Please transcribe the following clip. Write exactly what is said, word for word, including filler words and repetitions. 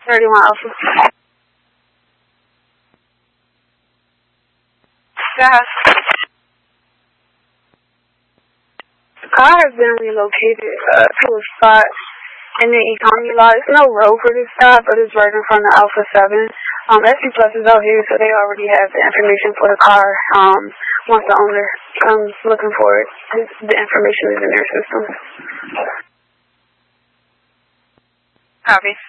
thirty-one Alpha. Yeah. The car has been relocated uh, to a spot in the economy lot. There's no road for this stop, but it's right in front of Alpha seven. Um, S C Plus is out here, so they already have the information for the car. Um, once the owner comes looking for it, the information is in their system. Copy.